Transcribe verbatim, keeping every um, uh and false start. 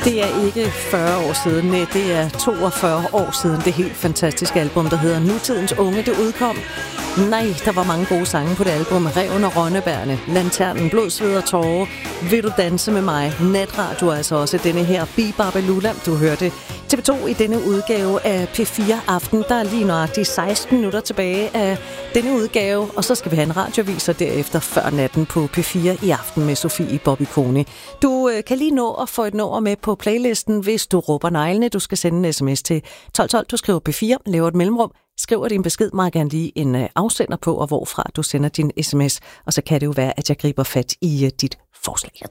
Det er ikke fyrre år siden, nej, det er toogfyrre år siden det helt fantastiske album, der hedder Nutidens Unge, det udkom. Nej, der var mange gode sange på det album. Reven og Rønnebærne, Lanternen, Blod, Sved og Tårer, Vil du danse med mig, Natradio, altså også denne her Bibabalula, du hørte T V to i denne udgave af P fire Aften. Der er lige nøjagtigt seksten minutter tilbage af denne udgave, og så skal vi have en radioavis, og derefter før natten på P fire i aften med Sofie Bobby Kone. Du øh, kan lige nå at få et nummer med på playlisten, hvis du råber neglene. Du skal sende en sms til tolv tolv, du skriver P fire, laver et mellemrum, skriver din besked, meget gerne lige en øh, afsender på, og hvorfra du sender din sms, og så kan det jo være, at jeg griber fat i øh, dit forslag.